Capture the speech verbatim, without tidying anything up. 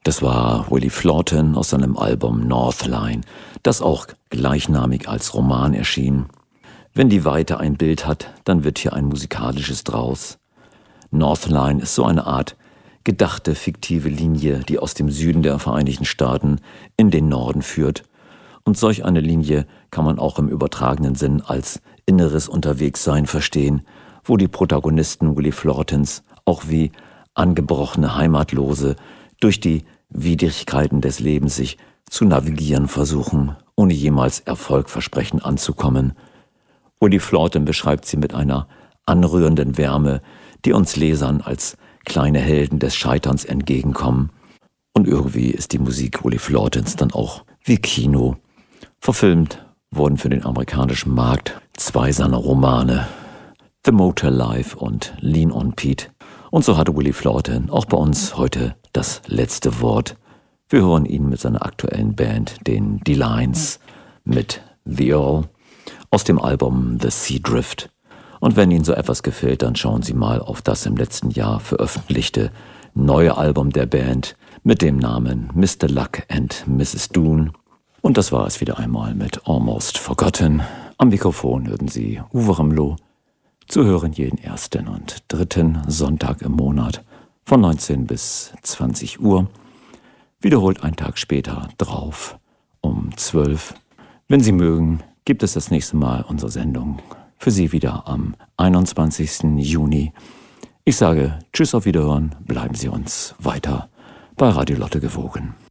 Das war Willie Flaughton aus seinem Album Northline, das auch gleichnamig als Roman erschien. Wenn die Weite ein Bild hat, dann wird hier ein musikalisches draus. Northline ist so eine Art gedachte fiktive Linie, die aus dem Süden der Vereinigten Staaten in den Norden führt. Und solch eine Linie kann man auch im übertragenen Sinn als inneres Unterwegssein verstehen, wo die Protagonisten Willie Flaughtons auch wie angebrochene Heimatlose durch die Widrigkeiten des Lebens sich zu navigieren versuchen, ohne jemals Erfolgversprechen anzukommen. Willie Flaughton beschreibt sie mit einer anrührenden Wärme, die uns Lesern als kleine Helden des Scheiterns entgegenkommen. Und irgendwie ist die Musik Willie Flaughtons dann auch wie Kino. Verfilmt wurden für den amerikanischen Markt zwei seiner Romane, The Motor Life und Lean on Pete. Und so hatte Willie Flaughton auch bei uns heute das letzte Wort. Wir hören ihn mit seiner aktuellen Band, den D-Lines, mit The Earl aus dem Album The Sea Drift. Und wenn Ihnen so etwas gefällt, dann schauen Sie mal auf das im letzten Jahr veröffentlichte neue Album der Band mit dem Namen Mister Luck and Missus Doon. Und das war es wieder einmal mit Almost Forgotten. Am Mikrofon hörten Sie Uwe Ramlow, zu hören jeden ersten und dritten Sonntag im Monat von neunzehn bis zwanzig Uhr. Wiederholt einen Tag später drauf um zwölf. Wenn Sie mögen, gibt es das nächste Mal unsere Sendung für Sie wieder am einundzwanzigsten Juni. Ich sage Tschüss, auf Wiederhören, bleiben Sie uns weiter bei Radio Lotte gewogen.